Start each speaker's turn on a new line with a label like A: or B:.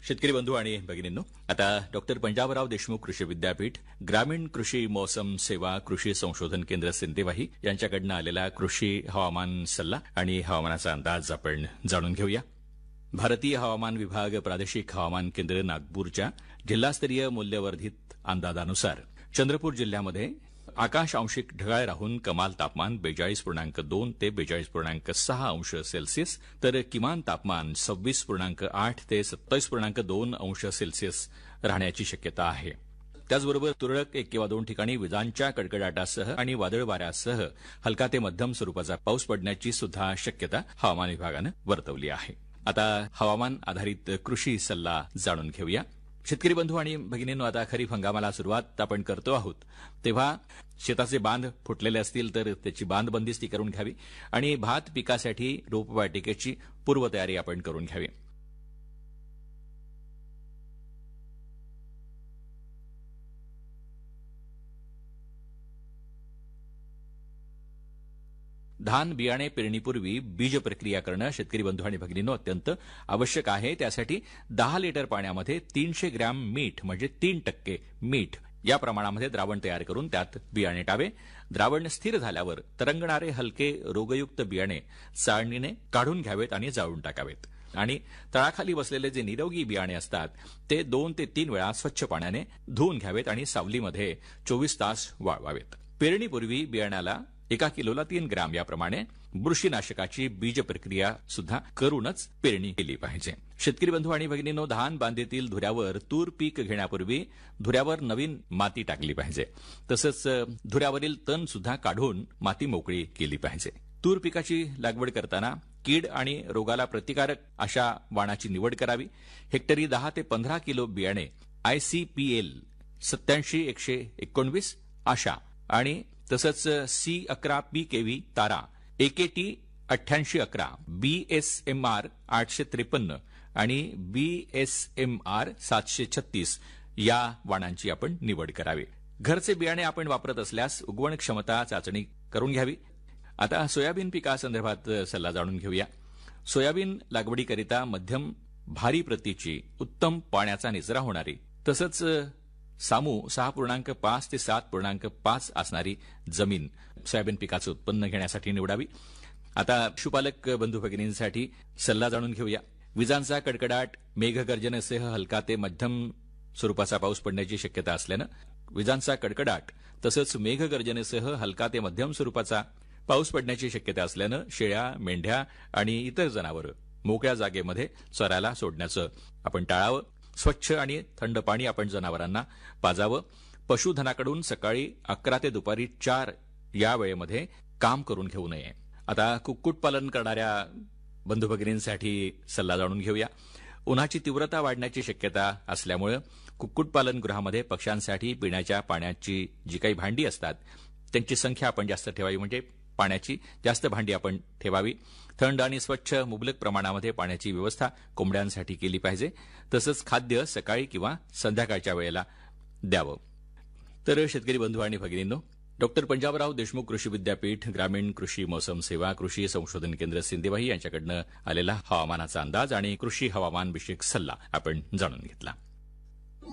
A: शेतकरी बंधू आणि भगिनींनो, आता डॉक्टर पंजाबराव देशमुख कृषी विद्यापीठ, ग्रामीण कृषी मौसम सेवा, कृषी संशोधन केंद्र सिंदेवाही यांच्याकडनं आलेला कृषी हवामान सल्ला आणि हवामानाचा अंदाज आपण जाणून घेऊया. भारतीय हवामान विभाग प्रादेशिक हवामान केंद्र नागपूरच्या जिल्हास्तरीय मूल्यवर्धित अंदाजानुसार चंद्रपूर जिल्ह्यामध्ये आकाश आंशिक ढगाळ राहून कमाल तापमान 42.2 ते 42.6 अंश सेल्सिअस तर किमान तापमान 26.8 ते 27.2 अंश सेल्सिअस राहण्याची शक्यता आहे. त्याचबरोबर तुरळक 1 किंवा 2 ठिकाणी विजांच्या कडकडाटासह आणि वादळ वाऱ्यासह हलका ते मध्यम स्वरूपाचा पाऊस पडण्याची सुद्धा शक्यता हवामान विभागानं वर्तवली आहे. आता हवामान आधारित कृषी सल्ला जाणून घेऊया. शेतकरी बंधू आणि भगिनींनो, आता खरीप हंगामाला सुरुवात आपण करतो आहोत, तेव्हा शेताचे बांध फुटलेले असतील तर त्याची बांध बंदिस्ती करून घ्यावी आणि भात पिकासाठी रोपवाटिकेची पूर्वतयारी आपण करून घ्यावी. धान बियाणे पेरणीपूर्वी बीज प्रक्रिया करणं शेतकरी बंधू आणि भगिनींनो अत्यंत आवश्यक आहे. त्यासाठी 10 लिटर पाण्यामध्ये 300 ग्रॅम मीठ म्हणजे 3% मीठ या प्रमाणामध्ये द्रावण तयार करून त्यात बियाणे टावे. द्रावण स्थिर झाल्यावर तरंगणारे हलके रोगयुक्त बियाणे चाळणीने काढून घ्यावेत आणि जाळून टाकावेत आणि तळाखाली बसलेले जे निरोगी बियाणे असतात ते 2 ते 3 वेळा स्वच्छ पाण्याने धुवून घ्यावेत आणि सावलीमध्ये 24 तास वाळवावेत. पेरणीपूर्वी बियाण्याला 1 किलोला 3 ग्रॅम याप्रमाणे बुरशीनाशकाची बीज प्रक्रिया सुद्धा करूनच पेरणी केली पाहिजे. शेतकरी बंधू आणि भगिनींनो, धान बांधेतील धुऱ्यावर तूर पीक घेण्यापूर्वी धुऱ्यावर नवीन माती टाकली पाहिजे. तसंच धुऱ्यावरील तण सुद्धा काढून माती मोकळी केली पाहिजे. तूर पिकाची लागवड करताना कीड आणि रोगाला प्रतिकारक अशा वाणाची निवड करावी. हेक्टरी 10 ते 15 किलो बियाणे ICPL 87-119 आशा आणि तसंच C11 PKV तारा, AKT 8811, BSMR 853 आणि BSMR 736 या वाणांची आपण निवड करावी. घरचे बियाणे आपण वापरत असल्यास उगवण क्षमता चाचणी करून घ्यावी. आता सोयाबीन पिकासंदर्भात सल्ला जाणून घेऊया. सोयाबीन लागवडीकरिता मध्यम भारी प्रतीची उत्तम पाण्याचा निचरा होणारी तसंच सामू 6.5 ते 7.5 असणारी जमीन सोयाबीन पिकाचं उत्पन्न घेण्यासाठी निवडावी. आता पशुपालक बंधू भगिनींसाठी सल्ला जाणून घेऊया. विजांचा कडकडाट, मेघगर्जनेसह हलका ते मध्यम स्वरूपाचा पाऊस पडण्याची शक्यता असल्यानं विजांचा कडकडाट तसंच मेघगर्जनेसह हलका ते मध्यम स्वरूपाचा पाऊस पडण्याची शक्यता असल्यानं शेळ्या, मेंढ्या आणि इतर जनावरं मोकळ्या जागेमध्ये चरायला सोडण्याचं आपण टाळावं. स्वच्छ आणि थंड पाणी आपण जनावरांना पाजावं. पशुधनाकडून सकाळी 11 ते दुपारी 4 या वेळेमध्ये काम करून घेऊ नये. आता कुक्कुटपालन करणाऱ्या बंधू भगिनींसाठी सल्ला जाणून घेऊया. उन्हाची तीव्रता वाढण्याची शक्यता असल्यामुळे कुक्कुटपालनगृहामध्ये पक्ष्यांसाठी पिण्याच्या पाण्याची जी काही भांडी असतात त्यांची संख्या आपण जास्त ठेवावी, म्हणजे पाण्याची जास्त भांडी आपण ठेवावी. थंड आणि स्वच्छ मुबलक प्रमाणामध्ये पाण्याची व्यवस्था कोंबड्यांसाठी केली पाहिजे. तसंच खाद्य सकाळी किंवा संध्याकाळच्या वेळेला द्यावं. तर शेतकरी बंधू आणि भगिनींनो, डॉक्टर पंजाबराव देशमुख कृषी विद्यापीठ, ग्रामीण कृषी मौसम सेवा, कृषी संशोधन केंद्र सिंदेवाही यांच्याकडनं आलेला हवामानाचा अंदाज आणि कृषी हवामान विषयक सल्ला आपण जाणून घेतला.